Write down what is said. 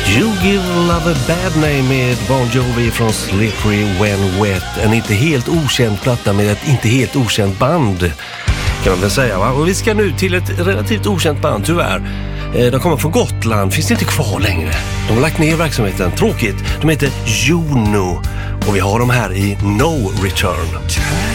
You Give Love a Bad Name med Bon Jovi från Slippery When Wet. En inte helt okänd platta med ett inte helt okänt band, kan man väl säga, va? Och vi ska nu till ett relativt okänt band, tyvärr. De kommer från Gotland, finns inte kvar längre. De har lagt ner verksamheten, tråkigt. De heter Juno och vi har dem här i No Return.